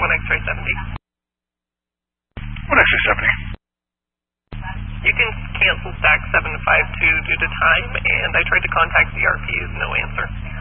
X-ray 70. 1 X-ray 70. You can cancel stack 752 due to time, and I tried to contact the RPs, no answer.